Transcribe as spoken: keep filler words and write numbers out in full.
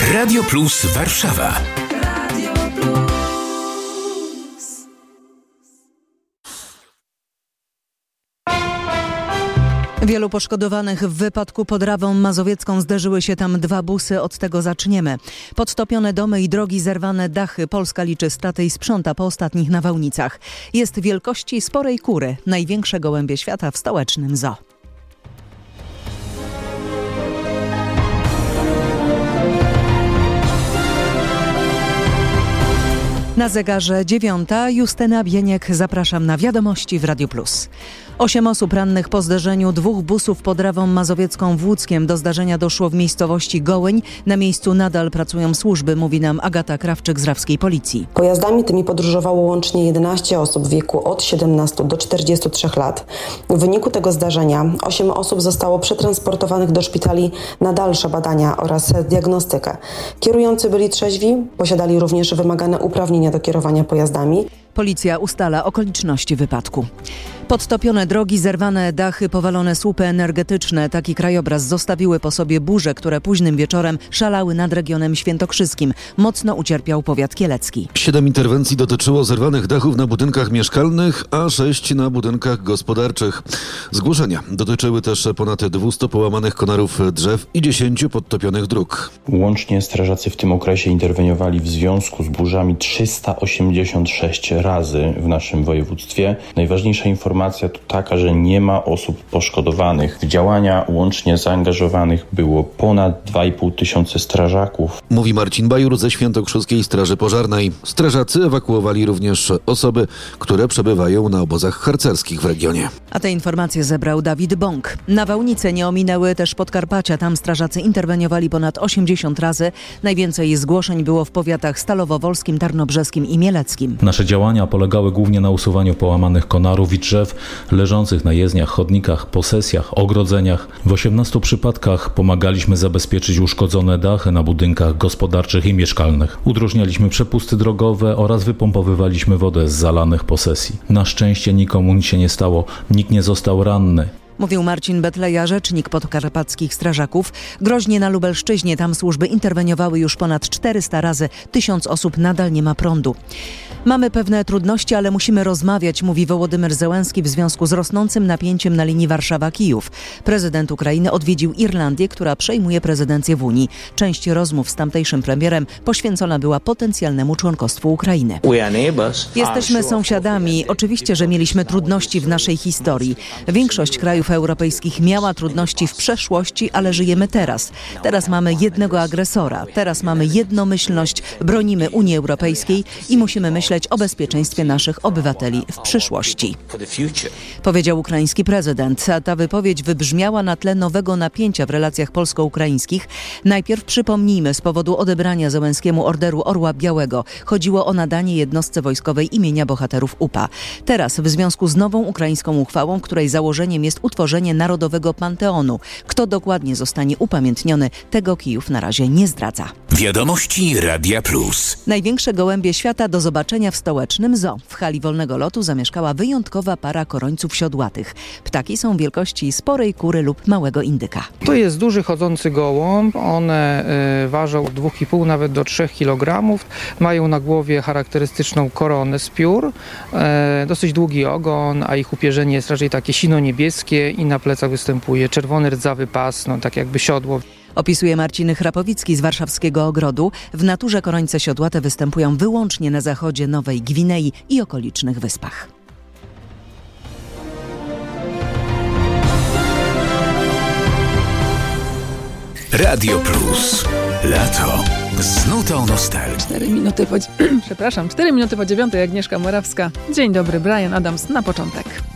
Radio Plus Warszawa. Radio Plus. Wielu poszkodowanych w wypadku pod Rawą Mazowiecką. Zderzyły się tam dwa busy, od tego zaczniemy. Podtopione domy i drogi, zerwane dachy. Polska liczy straty i sprząta po ostatnich nawałnicach. Jest wielkości sporej kury, największe gołębie świata w stołecznym zoo. Na zegarze dziewiąta. Justyna Bieniek, zapraszam na wiadomości w Radio Plus. Osiem osób rannych po zderzeniu dwóch busów pod Rawą Mazowiecką w Łódzkiem. Do zdarzenia doszło w miejscowości Gołyń. Na miejscu nadal pracują służby, mówi nam Agata Krawczyk z rawskiej policji. Pojazdami tymi podróżowało łącznie jedenaście osób w wieku od siedemnastu do czterdziestu trzech lat. W wyniku tego zdarzenia osiem osób zostało przetransportowanych do szpitali na dalsze badania oraz diagnostykę. Kierujący byli trzeźwi, posiadali również wymagane uprawnienia do kierowania pojazdami. Policja ustala okoliczności wypadku. Podtopione drogi, zerwane dachy, powalone słupy energetyczne. Taki krajobraz zostawiły po sobie burze, które późnym wieczorem szalały nad regionem świętokrzyskim. Mocno ucierpiał powiat kielecki. Siedem interwencji dotyczyło zerwanych dachów na budynkach mieszkalnych, a sześć na budynkach gospodarczych. Zgłoszenia dotyczyły też ponad dwustu połamanych konarów drzew i dziesięciu podtopionych dróg. Łącznie strażacy w tym okresie interweniowali w związku z burzami trzysta osiemdziesiąt sześć razy w naszym województwie. Najważniejsza informacja Informacja to taka, że nie ma osób poszkodowanych. W działania łącznie zaangażowanych było ponad dwa i pół tysiąca strażaków. Mówi Marcin Bajur ze Świętokrzyskiej Straży Pożarnej. Strażacy ewakuowali również osoby, które przebywają na obozach harcerskich w regionie. A te informacje zebrał Dawid Bąk. Nawałnice nie ominęły też Podkarpacia. Tam strażacy interweniowali ponad osiemdziesiąt razy. Najwięcej zgłoszeń było w powiatach stalowowolskim, tarnobrzeskim i mieleckim. Nasze działania polegały głównie na usuwaniu połamanych konarów i drzew leżących na jezdniach, chodnikach, posesjach, ogrodzeniach. W osiemnastu przypadkach pomagaliśmy zabezpieczyć uszkodzone dachy na budynkach gospodarczych i mieszkalnych. Udrożnialiśmy przepusty drogowe oraz wypompowywaliśmy wodę z zalanych posesji. Na szczęście nikomu nic się nie stało, nikt nie został ranny. Mówił Marcin Betleja, rzecznik podkarpackich strażaków. Groźnie na Lubelszczyźnie, tam służby interweniowały już ponad czterysta razy. Tysiąc osób nadal nie ma prądu. Mamy pewne trudności, ale musimy rozmawiać, mówi Wołodymyr Zełenski w związku z rosnącym napięciem na linii Warszawa-Kijów. Prezydent Ukrainy odwiedził Irlandię, która przejmuje prezydencję w Unii. Część rozmów z tamtejszym premierem poświęcona była potencjalnemu członkostwu Ukrainy. Jesteśmy sąsiadami. Oczywiście, że mieliśmy trudności w naszej historii. Większość krajów europejskich miała trudności w przeszłości, ale żyjemy teraz. Teraz mamy jednego agresora. Teraz mamy jednomyślność, bronimy Unii Europejskiej i musimy myśleć o bezpieczeństwie naszych obywateli w przyszłości. Powiedział ukraiński prezydent. A ta wypowiedź wybrzmiała na tle nowego napięcia w relacjach polsko-ukraińskich. Najpierw przypomnijmy, z powodu odebrania Zełenskiemu Orderu Orła Białego chodziło o nadanie jednostce wojskowej imienia bohaterów U P A. Teraz w związku z nową ukraińską uchwałą, której założeniem jest utworzenie Narodowego Panteonu. Kto dokładnie zostanie upamiętniony, tego Kijów na razie nie zdradza. Wiadomości Radia Plus. Największe gołębie świata do zobaczenia w stołecznym zoo. W hali wolnego lotu zamieszkała wyjątkowa para korońców siodłatych. Ptaki są wielkości sporej kury lub małego indyka. To jest duży chodzący gołąb. One y, ważą od dwóch i pół nawet do trzech kilogramów. Mają na głowie charakterystyczną koronę z piór, y, dosyć długi ogon, a ich upierzenie jest raczej takie sino-niebieskie i na plecach występuje czerwony rdzawy pas, no tak jakby siodło. Opisuje Marcin Chrapowicki z warszawskiego Ogrodu. W naturze korońce siodłate występują wyłącznie na zachodzie Nowej Gwinei i okolicznych wyspach. Radio Plus. Lato z nutą nostalgii. Cztery minuty po... Przepraszam, cztery minuty po dziewiątej. Agnieszka Morawska. Dzień dobry, Brian Adams na początek.